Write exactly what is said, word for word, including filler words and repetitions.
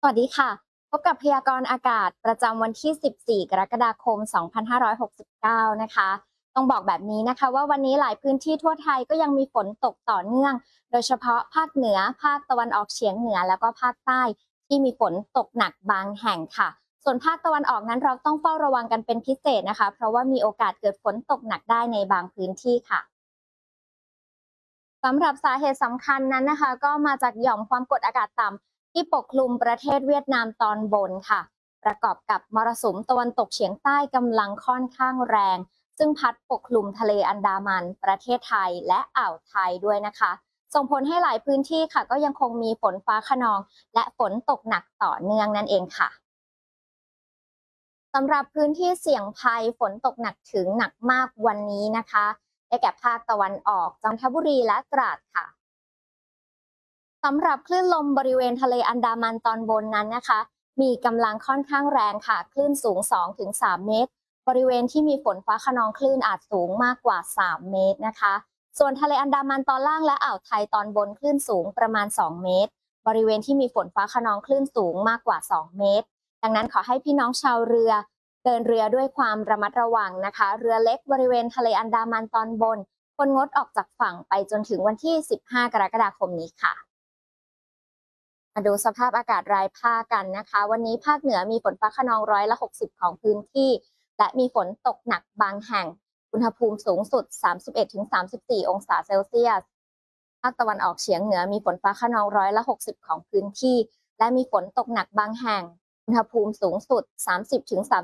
สวัสดีค่ะพบกับพยากรณ์อากาศประจำวันที่ สิบสี่ กรกฎาคม สองพันห้าร้อยหกสิบเก้า นะคะ ต้องบอกแบบนี้นะคะว่าวันนี้หลายพื้นที่ทั่วไทยก็ยังมีฝนตกต่อเนื่อง โดยเฉพาะภาคเหนือ ภาคตะวันออกเฉียงเหนือ แล้วก็ภาคใต้ที่มีฝนตกหนักบางแห่งค่ะ ส่วนภาคตะวันออกนั้นเราต้องเฝ้าระวังกันเป็นพิเศษนะคะ เพราะว่ามีโอกาสเกิดฝนตกหนักได้ในบางพื้นที่ค่ะ สำหรับสาเหตุสำคัญนั้นนะคะก็มาจากหย่อมความกดอากาศต่ำที่ปกคลุมประเทศเวียดนามตอนบนค่ะประกอบกับมรสุมตะวันตกเฉียงใต้กำลังค่อนข้างแรงซึ่งพัดปกคลุมทะเลอันดามันประเทศไทยและอ่าวไทยด้วยนะคะส่งผลให้หลายพื้นที่ค่ะก็ยังคงมีฝนฟ้าคะนองและฝนตกหนักต่อเนื่องนั่นเองค่ะสำหรับพื้นที่เสี่ยงภัยฝนตกหนักถึงหนักมากวันนี้นะคะได้แก่ภาคตะวันออกจันทบุรีและตราดค่ะ สำหรับคลื่นลมบริเวณทะเลอันดามันตอนบนนั้นนะคะมีกำลังค่อนข้างแรงค่ะคลื่นสูง สองถึงสาม เมตรบริเวณที่มีฝนฟ้าคะนองคลื่นอาจสูงมากกว่า สาม เมตรนะคะส่วนทะเลอันดามันตอนล่างและอ่าวไทยตอนบนคลื่นสูงประมาณ สอง เมตรบริเวณที่มีฝนฟ้าคะนองคลื่นสูงมากกว่า สอง เมตรดังนั้นขอให้พี่น้องชาวเรือเดินเรือด้วยความระมัดระวังนะคะเรือเล็กบริเวณทะเลอันดามันตอนบนควรงดออกจากฝั่งไปจนถึงวันที่ สิบห้า กรกฎาคมนี้ค่ะ มาดูสภาพอากาศรายภาคกันนะคะวันนี้ภาคเหนือมีฝนฟ้าคะนองร้อยละหกสิบของพื้นที่และมีฝนตกหนักบางแห่งอุณหภูมิสูงสุด สามสิบเอ็ดถึงสามสิบสี่ องศาเซลเซียสภาคตะวันออกเฉียงเหนือมีฝนฟ้าคะนองร้อยละหกสิบของพื้นที่และมีฝนตกหนักบางแห่งอุณหภูมิสูงสุด สามสิบถึง